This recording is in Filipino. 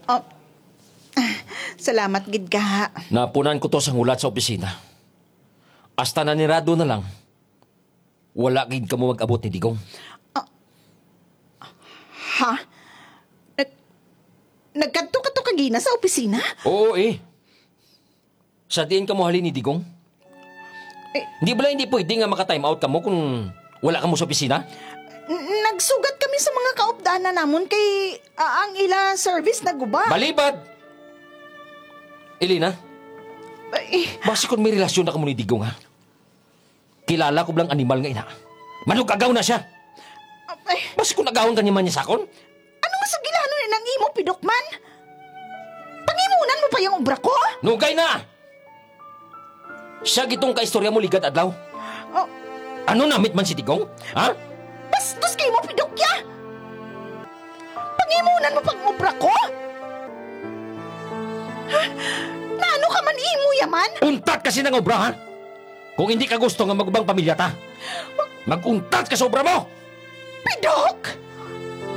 Oh, salamat gid ka. Napunan ko to sa ngulat sa opisina. Hasta nanirado na lang. Wala gid ka mo mag-abot ni Digong. Ha? Nagkadto ka to kagina sa opisina? Oo eh. Sa diin ka mo halin ni Digong? Hindi ba hindi pwede nga maka-time out ka mo kung wala ka mo sa opisina? Nagsugat kami sa mga kaupdanan namon kay ang ila service naguba. Balibad! Elena, Ay, basi kung may relasyon na ka mo ni Digong ha? Kilala ko blang animal nga ina. Manugagaw na siya. ay, Basi kung nagawang kanyaman niya sakon? ano nga sa gilano ni nang imo pidokman? Pangimunan mo pa yung obra ko? Nugay na! Siya gitong kaistorya mo ligad adlaw. Oh, Ano namit man si Digong? Ha? bastos kay mo pidokya! Pangimunan mo pang obra ko? Ha? Naano ka man imo yaman? Untat kasi ng obra ha? Kung hindi ka gusto nga magubang pamilya ta, mag-untat ka sa obra mo! Pidok!